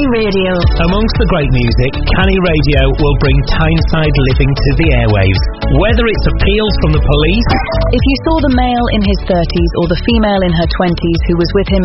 Canny Radio. Amongst the great music, Canny Radio will bring Tyneside living to the airwaves. Whether it's appeals from the police... If you saw the male in his 30s or the female in her 20s who was with him